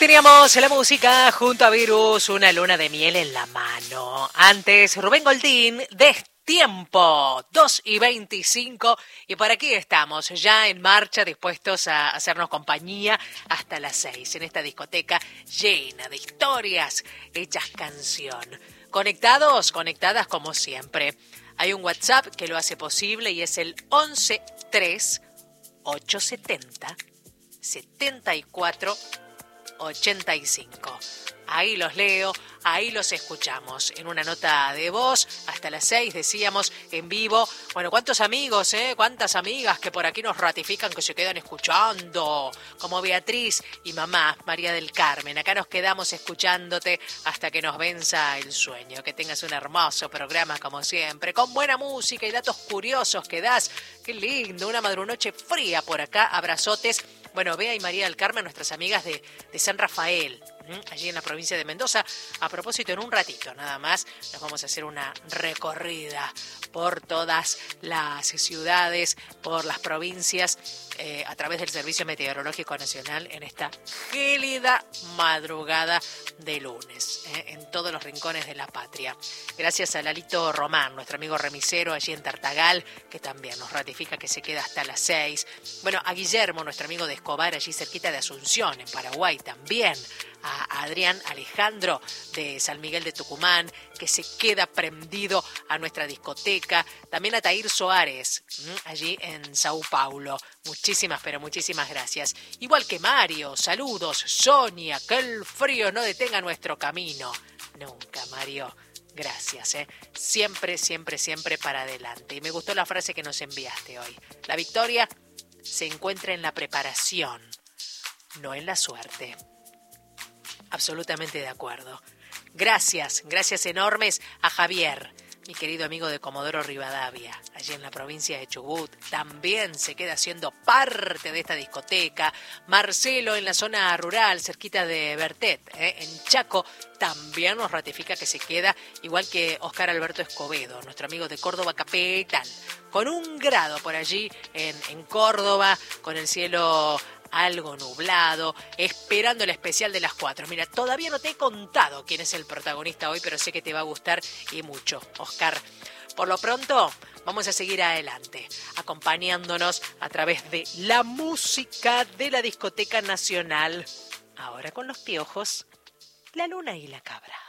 teníamos la música junto a Virus, una luna de miel en la mano. Antes, Rubén Goldín, Destiempo, 2:25. Y por aquí estamos, ya en marcha, dispuestos a hacernos compañía hasta las 6, en esta discoteca llena de historias hechas canción. Conectados, conectadas como siempre. Hay un WhatsApp que lo hace posible y es el 11 870 74 85. Ahí los leo, ahí los escuchamos. En una nota de voz, hasta las 6 decíamos en vivo. Bueno, cuántos amigos, cuántas amigas que por aquí nos ratifican que se quedan escuchando. Como Beatriz y mamá, María del Carmen. Acá nos quedamos escuchándote hasta que nos venza el sueño. Que tengas un hermoso programa como siempre, con buena música y datos curiosos que das. Qué lindo, una madrunoche fría por acá. Abrazotes. Bueno, Bea y María del Carmen, nuestras amigas de San Rafael, allí en la provincia de Mendoza. A propósito, en un ratito nada más nos vamos a hacer una recorrida por todas las ciudades, por las provincias, a través del Servicio Meteorológico Nacional en esta gélida madrugada de lunes, en todos los rincones de la patria. Gracias a Lalito Román, nuestro amigo remisero allí en Tartagal, que también nos ratifica que se queda hasta las 6. Bueno, a Guillermo, nuestro amigo de Escobar, allí cerquita de Asunción, en Paraguay también. A Adrián Alejandro de San Miguel de Tucumán, que se queda prendido a nuestra discoteca. También a Tair Soares, allí en Sao Paulo. Muchísimas, pero muchísimas gracias. Igual que Mario, saludos. Sonia, que el frío no detenga nuestro camino. Nunca, Mario. Gracias, Siempre, siempre, siempre para adelante. Y me gustó la frase que nos enviaste hoy. La victoria se encuentra en la preparación, no en la suerte. Absolutamente de acuerdo. Gracias enormes a Javier, mi querido amigo de Comodoro Rivadavia, allí en la provincia de Chubut. También se queda siendo parte de esta discoteca. Marcelo en la zona rural, cerquita de Bertet, en Chaco, también nos ratifica que se queda, igual que Oscar Alberto Escobedo, nuestro amigo de Córdoba Capital, con 1 grado por allí en Córdoba, con el cielo algo nublado, esperando el especial de las 4. Mira, todavía no te he contado quién es el protagonista hoy, pero sé que te va a gustar y mucho, Oscar. Por lo pronto, vamos a seguir adelante, acompañándonos a través de la música de la Discoteca Nacional. Ahora con los Piojos, La Luna y la Cabra.